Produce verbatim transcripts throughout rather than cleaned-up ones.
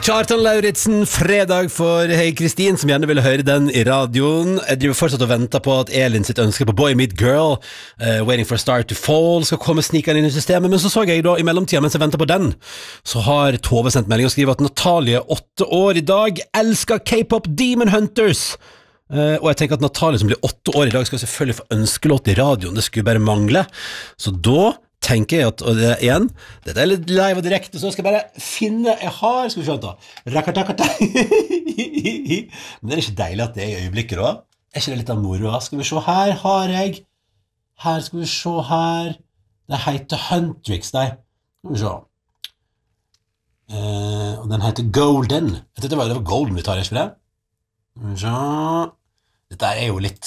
Kjartan Lauritsen, fredag for Hei Kristin, som gjerne ville høre den i radioen. Jeg driver fortsatt og venter på at Elin sitt ønske på Boy Meet Girl, uh, Waiting for a Star to Fall, skal komme snikende inn i systemet. Men så så jeg da, i mellomtiden, mens jeg venter på den, så har Tove sendt melding og skriver at Natalie, åtte år i dag, elsker K-pop Demon Hunters. Uh, og jeg tenker at Natalie, som blir åtte år i dag, skal selvfølgelig få ønskelåt i radioen. Det skulle bare mangle. Så da tenker jeg at, og det er igjen, dette er litt live og direkte, så jeg skal bare finne, jeg har, skal vi se da, rakatakata, men det er ikke deilig at det er i øyeblikket da, er ikke det litt av moro, skal vi se, her har jeg, her skal vi se her, det heter Huntrix, nei, skal vi se, uh, og den heter Golden, jeg tenkte det var Golden vi tar, ikke for det? Skal vi se, dette er jo litt,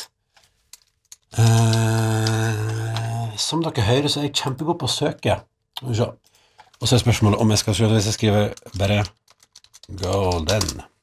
uh, som dere hører, så er jeg kjempegod på å søke. Og så er spørsmålet om jeg skal se, hvis jeg skriver bare Golden.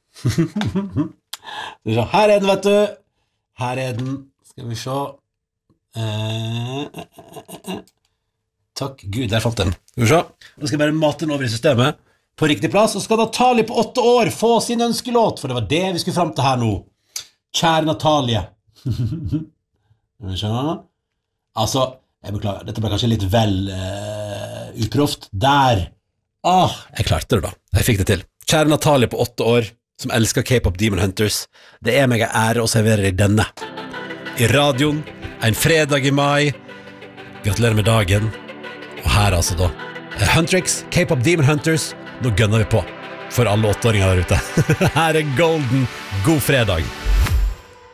Her er den, vet du. Her er den. Skal vi se. Eh, eh, eh, eh. Takk Gud, der fant den. Skal vi se. Nå skal jeg bare mate den over i systemet. På riktig plass. Og skal Natalie på åtte år få sin ønskelåt, for det var det vi skulle frem til her nå. Kjære Natalie. Skal vi se. Altså, jeg beklager, dette ble kanskje litt vel uh, uproft. Der! Ah, jeg klarte det da. Jeg fikk det til. Kjære Natalie på åtte år, som elsker K-pop Demon Hunters. Det er meg en ære å servere deg denne. I radioen, en fredag i mai. Gratulerer med dagen. Og her altså da. Huntrix, K-pop Demon Hunters. Nå gønner vi på. For alle åtteåringer der ute. Her er Golden. God fredag.